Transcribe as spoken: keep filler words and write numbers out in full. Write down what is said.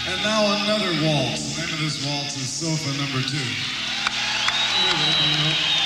And now another waltz. The name of this waltz is Sofa Number Two.